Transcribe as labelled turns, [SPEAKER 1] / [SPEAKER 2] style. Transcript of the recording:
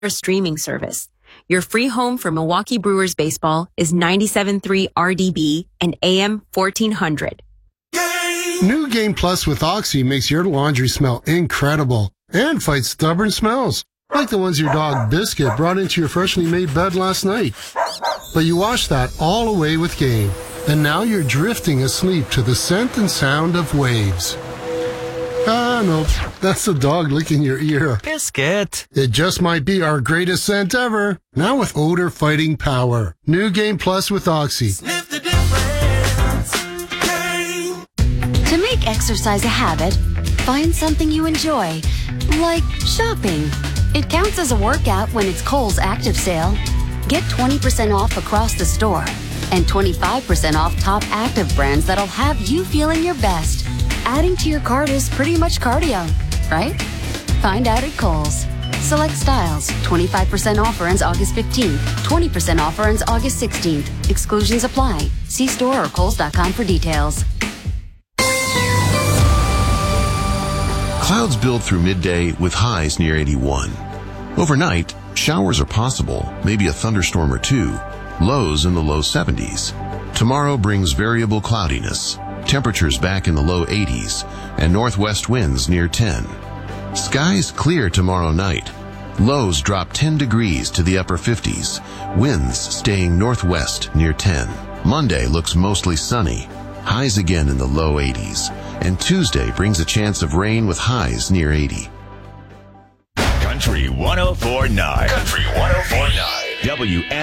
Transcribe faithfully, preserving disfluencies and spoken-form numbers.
[SPEAKER 1] streaming service. Your free home for Milwaukee Brewers baseball is ninety-seven point three R D B and A M fourteen hundred.
[SPEAKER 2] New Game Plus with Oxy makes your laundry smell incredible and fights stubborn smells, like the ones your dog Biscuit brought into your freshly made bed last night. But you washed that all away with Game, and now you're drifting asleep to the scent and sound of waves. Ah, no, that's the dog licking your ear.
[SPEAKER 3] Biscuit.
[SPEAKER 2] It just might be our greatest scent ever. Now with odor fighting power. New Game Plus with Oxy.
[SPEAKER 4] Sniff the difference. Game.
[SPEAKER 5] To make exercise a habit, find something you enjoy, like shopping. It counts as a workout when it's Kohl's Active Sale. Get twenty percent off across the store and twenty-five percent off top active brands that'll have you feeling your best. Adding to your cart is pretty much cardio, right? Find out at Kohl's. Select styles. twenty-five percent offer ends August fifteenth. twenty percent offer ends August sixteenth. Exclusions apply. See store or kohls dot com for details.
[SPEAKER 6] Clouds build through midday with highs near eighty-one. Overnight, showers are possible, maybe a thunderstorm or two. Lows in the low seventies. Tomorrow brings variable cloudiness. Temperatures back in the low eighties and northwest winds near ten. Skies clear tomorrow night. Lows drop ten degrees to the upper fifties. Winds staying northwest near ten. Monday looks mostly sunny. Highs again in the low eighties. And Tuesday brings a chance of rain with highs near eighty.
[SPEAKER 7] Country one oh four point nine. Country one oh four point nine. W